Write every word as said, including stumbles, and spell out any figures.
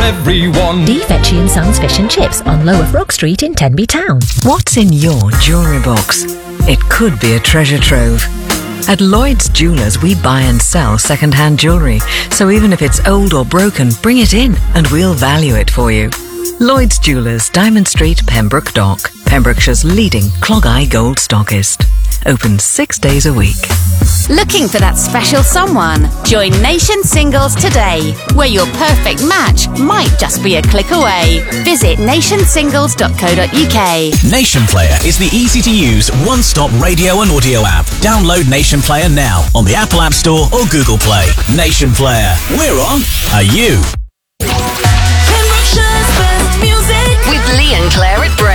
everyone. D. Fetchy and Sons Fish and Chips on Lower Frog Street in Tenby Town. What's in your jewellery box? It could be a treasure trove. At Lloyd's Jewellers, we buy and sell second-hand jewellery. So even if it's old or broken, bring it in and we'll value it for you. Lloyd's Jewellers, Diamond Street, Pembroke Dock. Pembrokeshire's leading clog-eye gold stockist. Open six days a week. Looking for that special someone? Join Nation Singles today, where your perfect match might just be a click away. Visit nation singles dot co dot uk. Nation Player is the easy-to-use one-stop radio and audio app. Download Nation Player now on the Apple App Store or Google Play. Nation Player. We're on. Are you? Pembrokeshire's best music with Lee and Claire at Bray.